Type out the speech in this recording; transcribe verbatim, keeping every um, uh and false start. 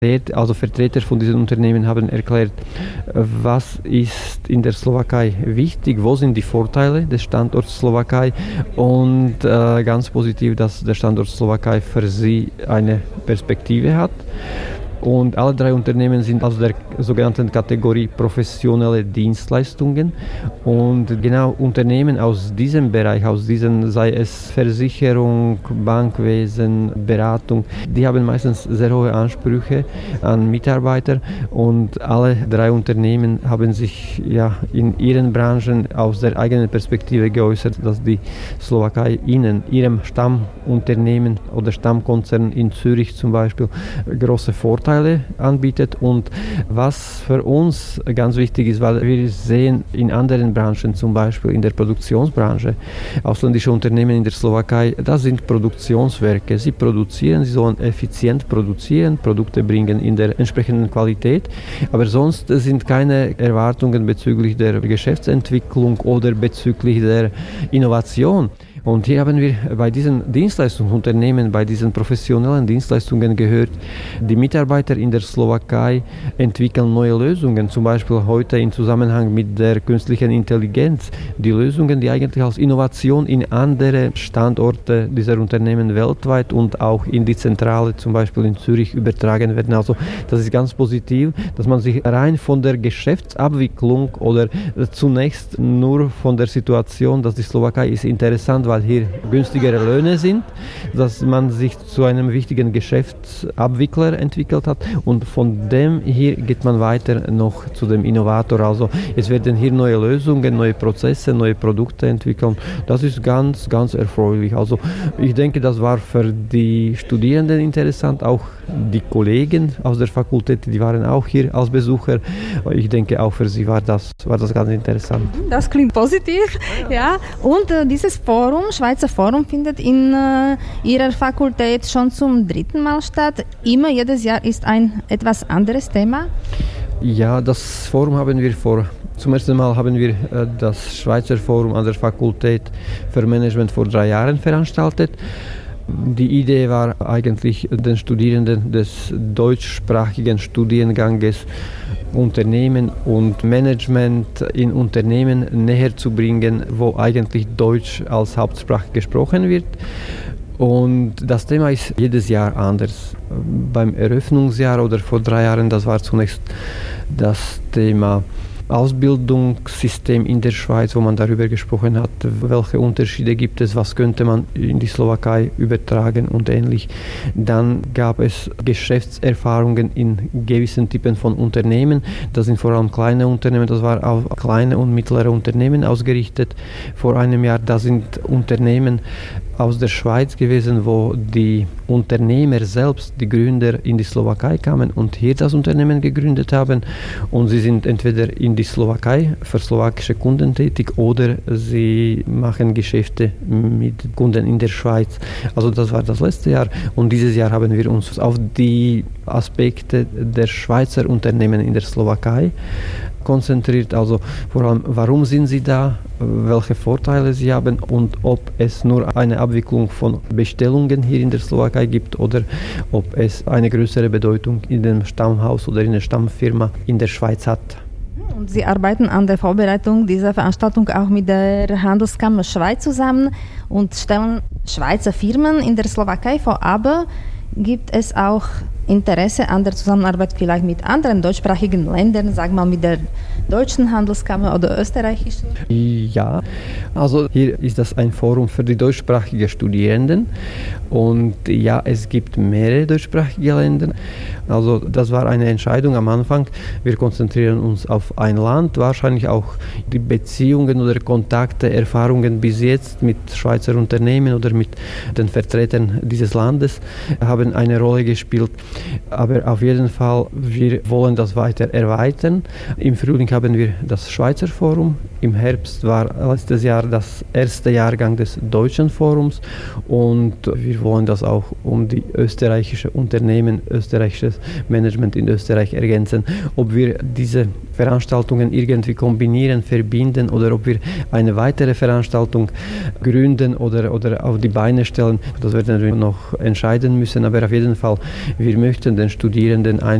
Also Vertreter von diesen Unternehmen haben erklärt, was ist in der Slowakei wichtig, wo sind die Vorteile des Standorts Slowakei und äh, ganz positiv, dass der Standort Slowakei für sie eine Perspektive hat. Und alle drei Unternehmen sind aus der sogenannten Kategorie professionelle Dienstleistungen. Und genau Unternehmen aus diesem Bereich, aus diesen, sei es Versicherung, Bankwesen, Beratung, die haben meistens sehr hohe Ansprüche an Mitarbeiter. Und alle drei Unternehmen haben sich ja in ihren Branchen aus der eigenen Perspektive geäußert, dass die Slowakei ihnen, ihrem Stammunternehmen oder Stammkonzern in Zürich zum Beispiel, große Vorteile anbietet. Und was für uns ganz wichtig ist, weil wir sehen in anderen Branchen, zum Beispiel in der Produktionsbranche, ausländische Unternehmen in der Slowakei, das sind Produktionswerke. Sie produzieren, sie sollen effizient produzieren, Produkte bringen in der entsprechenden Qualität, aber sonst sind keine Erwartungen bezüglich der Geschäftsentwicklung oder bezüglich der Innovation. Und hier haben wir bei diesen Dienstleistungsunternehmen, bei diesen professionellen Dienstleistungen gehört, die Mitarbeiter in der Slowakei entwickeln neue Lösungen, zum Beispiel heute im Zusammenhang mit der künstlichen Intelligenz. Die Lösungen, die eigentlich als Innovation in andere Standorte dieser Unternehmen weltweit und auch in die Zentrale, zum Beispiel in Zürich, übertragen werden. Also das ist ganz positiv, dass man sich rein von der Geschäftsabwicklung oder zunächst nur von der Situation, dass die Slowakei ist interessant, weil hier günstigere Löhne sind, dass man sich zu einem wichtigen Geschäftsabwickler entwickelt hat und von dem hier geht man weiter noch zu dem Innovator. Also es werden hier neue Lösungen, neue Prozesse, neue Produkte entwickelt. Das ist ganz, ganz erfreulich. Also ich denke, das war für die Studierenden interessant, auch die Kollegen aus der Fakultät, die waren auch hier als Besucher. Ich denke, auch für sie war das, war das ganz interessant. Das klingt positiv, ja. Und äh, dieses Forum, Schweizer Forum, findet in äh, Ihrer Fakultät schon zum dritten Mal statt. Immer jedes Jahr ist ein etwas anderes Thema. Ja, das Forum haben wir vor, zum ersten Mal haben wir äh, das Schweizer Forum an der Fakultät für Management vor drei Jahren veranstaltet. Die Idee war eigentlich, den Studierenden des deutschsprachigen Studienganges Unternehmen und Management in Unternehmen näher zu bringen, wo eigentlich Deutsch als Hauptsprache gesprochen wird. Und das Thema ist jedes Jahr anders. Beim Eröffnungsjahr oder vor drei Jahren, das war zunächst das Thema Ausbildungssystem in der Schweiz, wo man darüber gesprochen hat, welche Unterschiede gibt es, was könnte man in die Slowakei übertragen und ähnlich. Dann gab es Geschäftserfahrungen in gewissen Typen von Unternehmen. Das sind vor allem kleine Unternehmen, das war auf kleine und mittlere Unternehmen ausgerichtet. Vor einem Jahr, da sind Unternehmen aus der Schweiz gewesen, wo die Unternehmer selbst, die Gründer, in die Slowakei kamen und hier das Unternehmen gegründet haben. Und sie sind entweder in die Slowakei für slowakische Kunden tätig oder sie machen Geschäfte mit Kunden in der Schweiz. Also das war das letzte Jahr. Und dieses Jahr haben wir uns auf die Aspekte der Schweizer Unternehmen in der Slowakei konzentriert, also vor allem, warum sind sie da, welche Vorteile sie haben und ob es nur eine Abwicklung von Bestellungen hier in der Slowakei gibt oder ob es eine größere Bedeutung in dem Stammhaus oder in der Stammfirma in der Schweiz hat. Und Sie arbeiten an der Vorbereitung dieser Veranstaltung auch mit der Handelskammer Schweiz zusammen und stellen Schweizer Firmen in der Slowakei vor, aber gibt es auch Interesse an der Zusammenarbeit vielleicht mit anderen deutschsprachigen Ländern, sagen wir mal mit der deutschen Handelskammer oder österreichischen? Ja, also hier ist das ein Forum für die deutschsprachigen Studierenden und ja, es gibt mehrere deutschsprachige Länder. Also das war eine Entscheidung am Anfang. Wir konzentrieren uns auf ein Land, wahrscheinlich auch die Beziehungen oder Kontakte, Erfahrungen bis jetzt mit Schweizer Unternehmen oder mit den Vertretern dieses Landes haben eine Rolle gespielt. Aber auf jeden Fall, wir wollen das weiter erweitern. Im Frühling haben wir das Schweizer Forum. Im Herbst war letztes Jahr das erste Jahrgang des deutschen Forums und wir wollen das auch um die österreichische Unternehmen, österreichisches Management in Österreich ergänzen. Ob wir diese Veranstaltungen irgendwie kombinieren, verbinden oder ob wir eine weitere Veranstaltung gründen oder, oder auf die Beine stellen, das werden wir noch entscheiden müssen. Aber auf jeden Fall, wir möchten den Studierenden ein